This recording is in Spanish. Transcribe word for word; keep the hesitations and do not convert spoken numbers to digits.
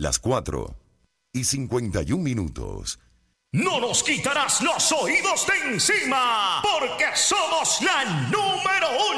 las cuatro y cincuenta y un minutos. No nos quitarás los oídos de encima, porque somos la número